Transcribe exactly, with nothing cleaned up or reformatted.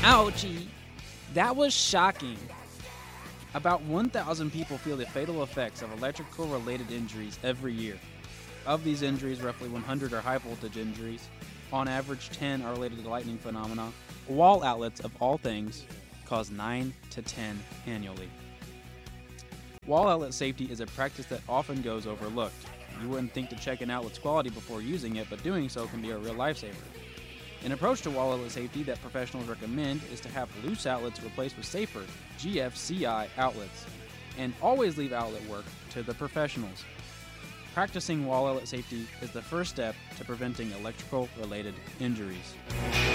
Ouchie! That was shocking. About one thousand people feel the fatal effects of electrical-related injuries every year. Of these injuries, roughly one hundred are high-voltage injuries. On average, ten are related to lightning phenomena. Wall outlets, of all things, cause nine to ten annually. Wall outlet safety is a practice that often goes overlooked. You wouldn't think to check an outlet's quality before using it, but doing so can be a real lifesaver. An approach to wall outlet safety that professionals recommend is to have loose outlets replaced with safer G F C I outlets, and always leave outlet work to the professionals. Practicing wall outlet safety is the first step to preventing electrical-related injuries.